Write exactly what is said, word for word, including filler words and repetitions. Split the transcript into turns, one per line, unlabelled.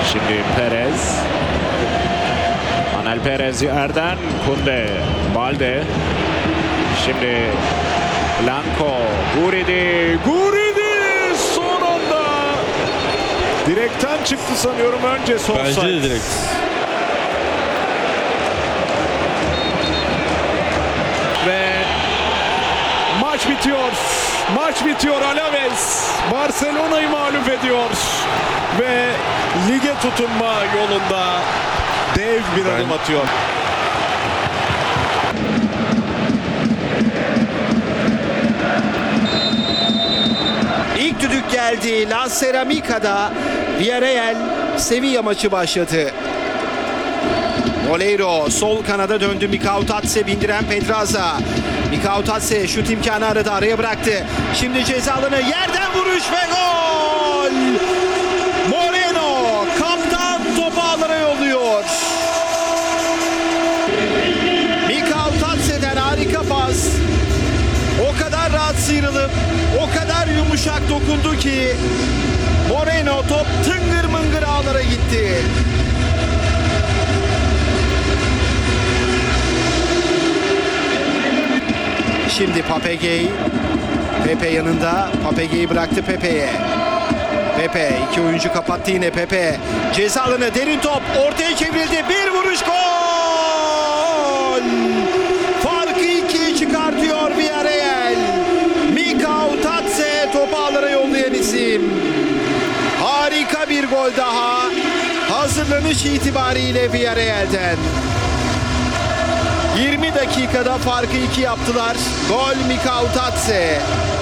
Şimdi Perez. Anel Perez yerden. Kunde. Balde. Şimdi Blanco. Guridi. Guridi. Son anda. Direkten çıktı sanıyorum önce sol
Bence
side.
de direkt.
Ve maç bitiyor. Maç bitiyor. Alaves Barcelona'yı mağlup ediyor. Ve lige tutunma yolunda dev bir
Ben...
adım atıyor.
İlk düdük geldi. La Ceramica'da Villarreal Sevilla maçı başladı. Moleiro sol kanada döndü. Mikau Tatse bindiren Pedraza. Mikau Tatse şut imkanı aradı, araya bıraktı. Şimdi ceza alanı, yerden vuruş ve gol! Moreno kaptan topu ağlara yolluyor. Mikau Tatse'den harika pas. O kadar rahat sıyrılıp o kadar yumuşak dokundu ki Moreno top tıngır mıngır ağlara gitti. Şimdi Papegey. Pepe yanında. Papegey'i bıraktı Pepe'ye. Pepe iki oyuncu kapattı yine Pepe. Ceza alanı, derin top ortaya çevrildi. Bir vuruş, gol! Farkı ikiye çıkartıyor Villarreal. Mikau Tatse topu ağlara yollayan isim. Harika bir gol daha. Hazırlanış itibariyle Villarreal'den. yirmi dakikada farkı iki yaptılar. Gol Mikau Tatse.